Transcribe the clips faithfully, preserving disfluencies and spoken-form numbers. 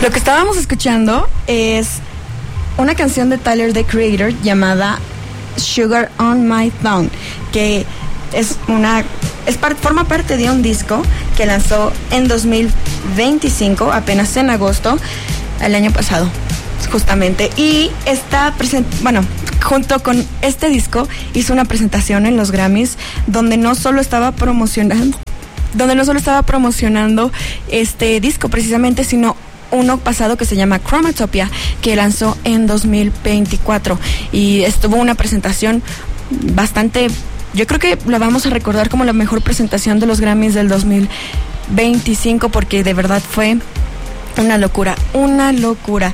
Lo que estábamos escuchando es una canción de Tyler, the Creator, llamada Sugar on My Tongue, que es una es par, forma parte de un disco que lanzó en dos mil veinticinco, apenas en agosto, el año pasado, justamente. Y está present, bueno, junto con este disco hizo una presentación en los Grammys donde no solo estaba promocionando, donde no solo estaba promocionando este disco precisamente, sino uno pasado que se llama Chromatopia, que lanzó en dos mil veinticuatro, y estuvo una presentación bastante, yo creo que la vamos a recordar como la mejor presentación de los Grammys del dos mil veinticinco, porque de verdad fue una locura, una locura.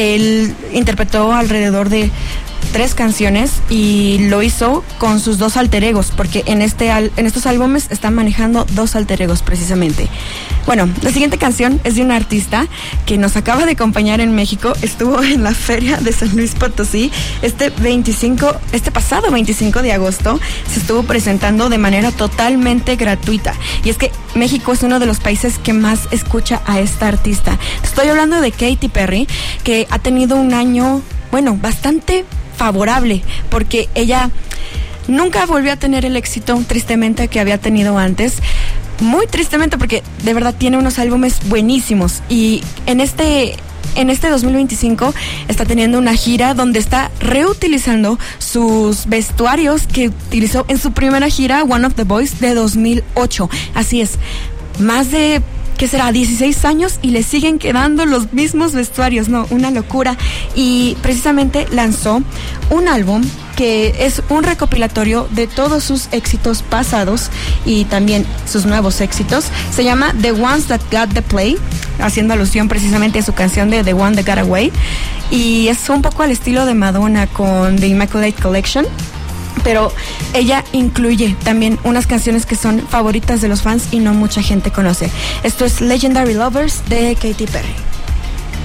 Él interpretó alrededor de tres canciones y lo hizo con sus dos alter egos, porque en este al, en estos álbumes están manejando dos alter egos precisamente. Bueno, la siguiente canción es de un artista que nos acaba de acompañar en México. Estuvo en la feria de San Luis Potosí este veinticinco, este pasado veinticinco de agosto. Se estuvo presentando de manera totalmente gratuita, y es que México es uno de los países que más escucha a esta artista. Estoy hablando de Katy Perry, que ha tenido un año, bueno, bastante favorable, porque ella nunca volvió a tener el éxito, tristemente, que había tenido antes. Muy tristemente, porque de verdad tiene unos álbumes buenísimos, y en este en este dos mil veinticinco está teniendo una gira donde está reutilizando sus vestuarios que utilizó en su primera gira, One of the Boys, de dos mil ocho. Así es, más de, ¿qué será?, dieciséis años, y le siguen quedando los mismos vestuarios. No, una locura. Y precisamente lanzó un álbum que es un recopilatorio de todos sus éxitos pasados y también sus nuevos éxitos. Se llama The Ones That Got the Play, haciendo alusión precisamente a su canción de The One That Got Away, y es un poco al estilo de Madonna con The Immaculate Collection, pero ella incluye también unas canciones que son favoritas de los fans y no mucha gente conoce. Esto es Legendary Lovers de Katy Perry.